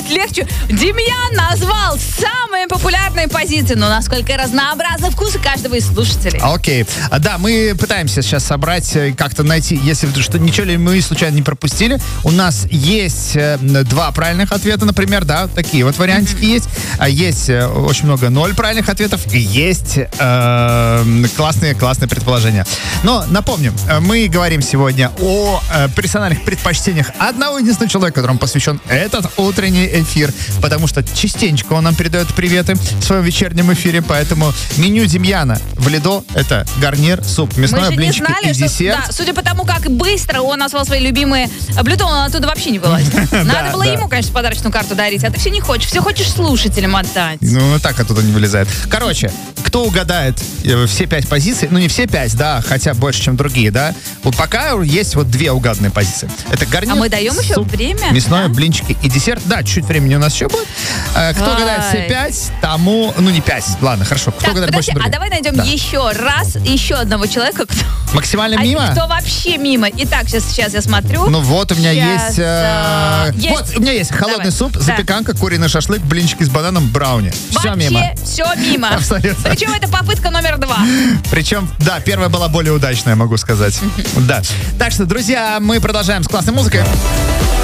быть легче. Демьян назвал самые популярные позиции, но насколько разнообразны вкусы каждого из слушателей. Окей. Да, мы пытаемся сейчас собрать, как-то найти, если что, ничего ли мы случайно не пропустили. У нас есть 2 правильных ответа, например, да, такие вот вариантики есть. А есть очень много 0 правильных ответов и есть классные предположения. Но напомним, мы говорим сегодня о персональных предпочтениях одного единственного человека, которому посвящен этот утренний эфир, потому что частенько он нам передает приветы в своем вечернем эфире, поэтому меню Демьяна в Лидо — это гарнир, суп, мясное, блинчики и десерт. Да, судя по тому, как быстро он назвал свои любимые блюда, он оттуда вообще не вылазит. Надо было ему, конечно, подарочную карту дарить, а ты все не хочешь. Все хочешь слушателям отдать. Ну, так оттуда не вылезает. Короче, кто угадает все 5 позиций, ну не все 5, да, хотя больше, чем другие, да, вот пока есть вот 2 угаданные позиции. Это гарнир, а мы даем еще суп, время? мясное, блинчики и десерт. Да, чуть-чуть времени у нас еще будет. Кто угадает все 5, тому... Ну, не 5, ладно, хорошо. Кто угадает больше других? А давай найдем еще одного человека, кто... Максимально мимо? Кто вообще мимо. Итак, сейчас я смотрю. Ну вот, у меня есть... Вот, у меня есть холодный суп, запеканка, куриный шашлык, блинчики с бананом, брауни. Все мимо. Вообще все мимо. Абсолютно. Причем это попытка номер 2. Причем, да, первая была более удачная, могу сказать. Да. Так что, друзья, мы продолжаем с классной музыкой.